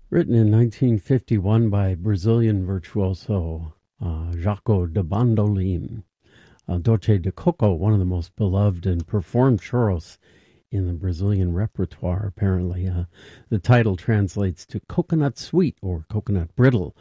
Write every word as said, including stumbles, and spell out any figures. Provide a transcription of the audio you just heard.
Written in nineteen fifty-one by Brazilian virtuoso uh, Jaco de Bandolim. Uh, Doce de Coco, one of the most beloved and performed choros in the Brazilian repertoire, apparently. Uh, the title translates to coconut sweet or coconut brittle,